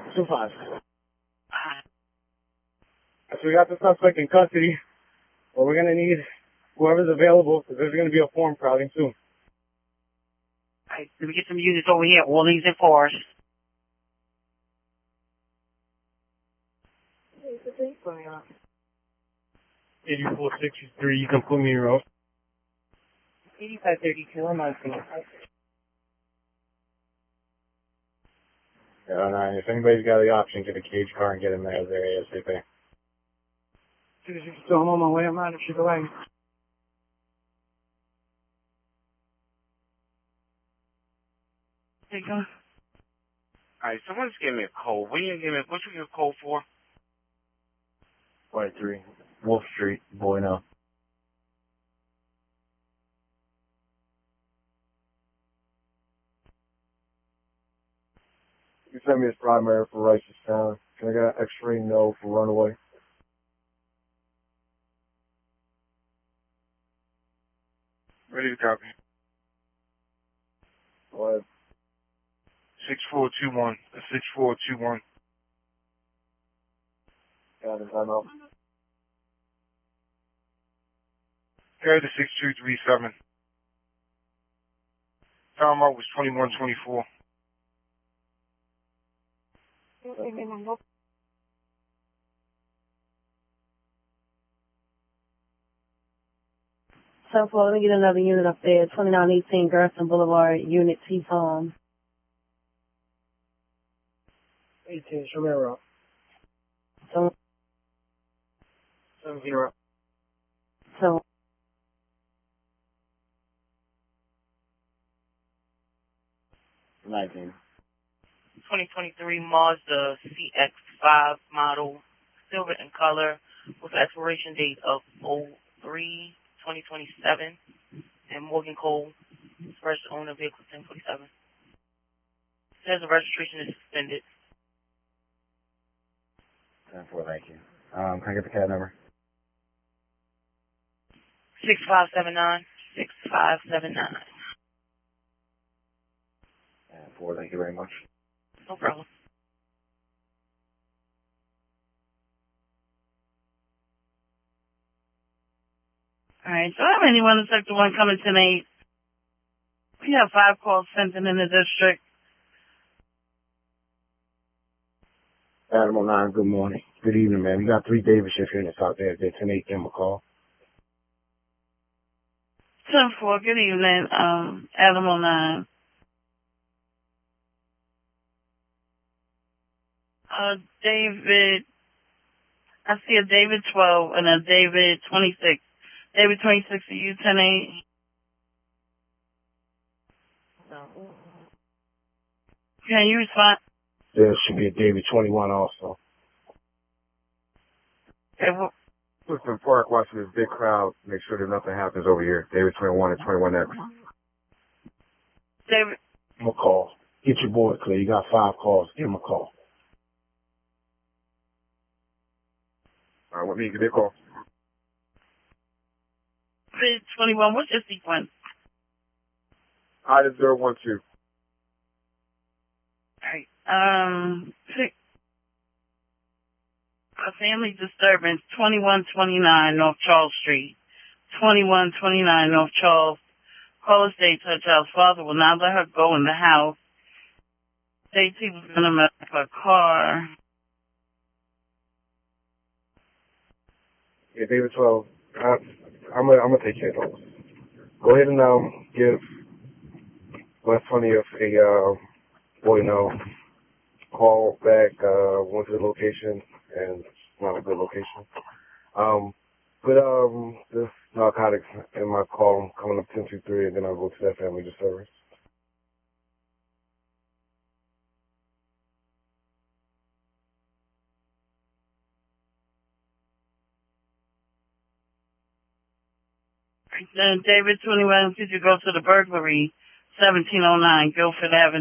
2-5. So we got the suspect in custody. Well, we're going to need whoever's available, because there's going to be a form crowding soon. Alright, let me get some units over here. Orleans and Forest. 8463, you can put me in row. 8532, I'm on scene. Yeah, if anybody's got the option, get a cage car and get in there ASAP. 262, I'm on my way. I'm not in Sugar Lane. Hey, go. Alright, someone's giving me a code. What you give me a code for? 23, Wolf Street, Bueno. You sent me his primary for Righteous Town. Can I get an X-ray no for Runaway? Ready to copy. Go ahead. 6421. 6421. Got it, I'm out. Carry the 6237. Time out was 2124. So let me get another unit up there, 2918 Gerson Boulevard, Unit T Farm. 18, show me a route. So 70. So 19. 2023 Mazda CX-5 model, silver in color, with expiration date of 03/2027, and Morgan Cole, first owner vehicle 1047. Says the registration is suspended. 10-4, thank you. Can I get the CAD number? 6579. 6579. 10-4, thank you very much. No problem. alright, so I have anyone in Sector 1 coming tonight. We have 5 calls sent in the district. Animal 9, good morning. Good evening, man. We got 3 Davis shift units out there. They're 10-8, give them a call. 10-4, good evening, Animal 9. David, I see a David 12 and a David 26. David 26, are you 10-8? Can you respond? There should be a David 21 also. Okay, well, Listen, Park, watching this big crowd, make sure that nothing happens over here. David 21 and 21X. David. Give him a call. Get your boy clear. You got 5 calls. Give him a call. All right, let me give you a call. David 21, what's your sequence? Item 012. Alright, a family disturbance, 2129 North Charles Street. 2129 North Charles. Caller states her child's father will not let her go in the house. States he was going to mess up her car. Yeah, David 12. I'm gonna take care of those. Go ahead and give West 20th a call back. Went to the location and it's not a good location. Put this narcotics in my call. I'm coming up 1023 and then I'll go to that family disturbance. Then David 21, could you go to the burglary, 1709 Guilford Avenue?